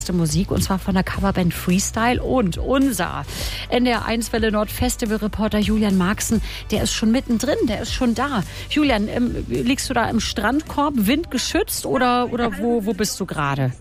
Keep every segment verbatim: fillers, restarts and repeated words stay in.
Musik, und zwar von der Coverband Freestyle. Und unser N D R eins Welle Nord Festivalreporter Julian Marxen, der ist schon mittendrin, der ist schon da. Julian, ähm, liegst du da im Strandkorb, windgeschützt, oder, oder wo, wo bist du gerade?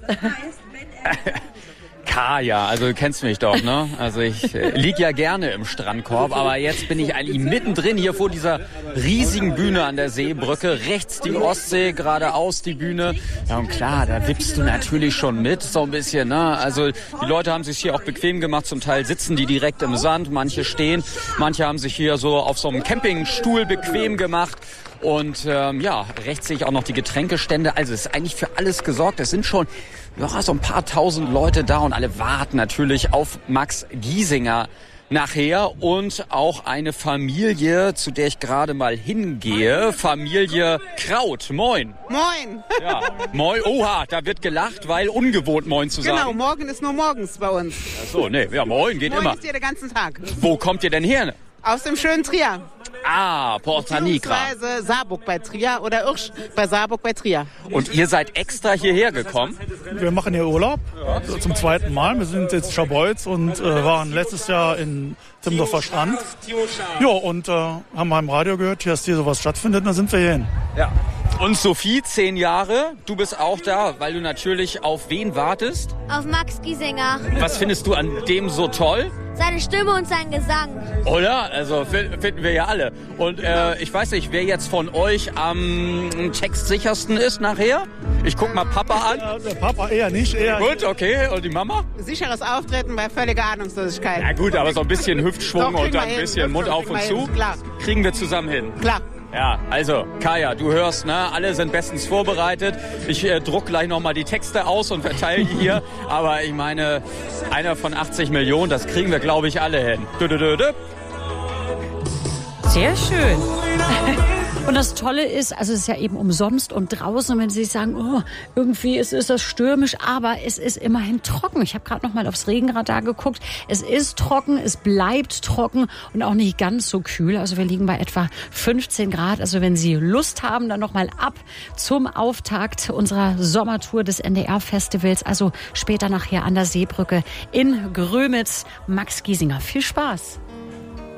Kaya, also du kennst mich doch, ne? Also ich äh, lieg ja gerne im Strandkorb, aber jetzt bin ich eigentlich mittendrin hier vor dieser riesigen Bühne an der Seebrücke. Rechts die Ostsee, geradeaus die Bühne. Ja, und klar, da wippst du natürlich schon mit, so ein bisschen, ne? Also die Leute haben sich hier auch bequem gemacht, zum Teil sitzen die direkt im Sand, manche stehen, manche haben sich hier so auf so einem Campingstuhl bequem gemacht. Und ähm, ja, rechts sehe ich auch noch die Getränkestände. Also es ist eigentlich für alles gesorgt. Es sind schon ja, so ein paar tausend Leute da und alle warten natürlich auf Max Giesinger nachher. Und auch eine Familie, zu der ich gerade mal hingehe. Familie Kraut. Moin. Moin. Ja, moin. Oha, da wird gelacht, weil ungewohnt moin zu sagen. Genau, morgen ist nur morgens bei uns. Ach so, nee, ja, moin geht moin immer. Moin ist hier den ganzen Tag. Wo kommt ihr denn her? Aus dem schönen Trier. Ah, Porta Nigra. Beziehungsweise Saarburg bei Trier oder Irsch bei Saarburg bei Trier. Und ihr seid extra hierher gekommen? Wir machen hier Urlaub ja. zum zweiten Mal. Wir sind jetzt Schabolz und äh, waren letztes Jahr in Timmendorfer Strand. Ja, und äh, haben mal im Radio gehört, dass hier sowas stattfindet, und da sind wir hierhin. Ja. Und Sophie, zehn Jahre, du bist auch da, weil du natürlich auf wen wartest? Auf Max Giesinger. Was findest du an dem so toll? Seine Stimme und sein Gesang. Oder? Also finden wir ja alle. Und äh, ich weiß nicht, wer jetzt von euch am textsichersten ist nachher? Ich guck mal Papa an. Ja, der Papa eher nicht. Eher gut, okay. Und die Mama? Sicheres Auftreten bei völliger Ahnungslosigkeit. Na gut, aber so ein bisschen Hüftschwung Doch, und dann ein bisschen hin. Mund auf und zu. Klar. Kriegen wir zusammen hin. Klar. Ja, also Kaya, du hörst, ne, alle sind bestens vorbereitet. Ich äh, druck gleich nochmal die Texte aus und verteile die hier. Aber ich meine, einer von achtzig Millionen, das kriegen wir, glaube ich, alle hin. Dö, dö, dö, dö. Sehr schön. Und das Tolle ist, also es ist ja eben umsonst und draußen, wenn Sie sagen, oh, irgendwie ist, ist das stürmisch, aber es ist immerhin trocken. Ich habe gerade noch mal aufs Regenradar geguckt. Es ist trocken, es bleibt trocken und auch nicht ganz so kühl. Also wir liegen bei etwa fünfzehn Grad. Also wenn Sie Lust haben, dann noch mal ab zum Auftakt unserer Sommertour des N D R-Festivals. Also später nachher an der Seebrücke in Grömitz. Max Giesinger. Viel Spaß.